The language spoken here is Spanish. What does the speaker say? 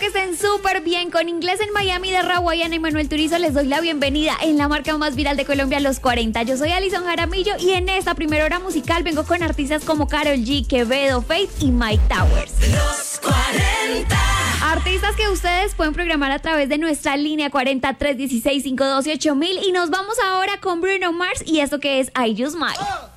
que estén súper bien. Con Inglés en Miami de Rawaiana y Manuel Turizo les doy la bienvenida en la marca más viral de Colombia, Los 40. Yo soy Alison Jaramillo y en esta primera hora musical vengo con artistas como Karol G, Quevedo, Faith y Mike Towers. Los 40. Artistas que ustedes pueden programar a través de nuestra línea 40 316 512 8000 y nos vamos ahora con Bruno Mars y esto que es I Just Might.